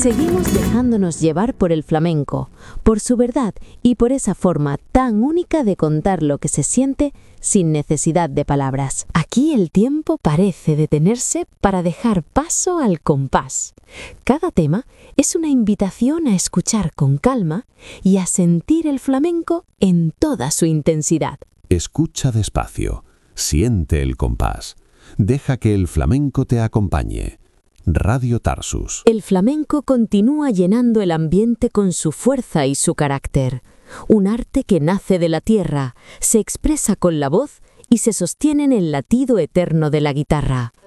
Seguimos dejándonos llevar por el flamenco, por su verdad y por esa forma tan única de contar lo que se siente sin necesidad de palabras. Aquí el tiempo parece detenerse para dejar paso al compás. Cada tema es una invitación a escuchar con calma y a sentir el flamenco en toda su intensidad. Escucha despacio, siente el compás, deja que el flamenco te acompañe. Radio Tarsus. El flamenco continúa llenando el ambiente con su fuerza y su carácter. Un arte que nace de la tierra, se expresa con la voz y se sostiene en el latido eterno de la guitarra.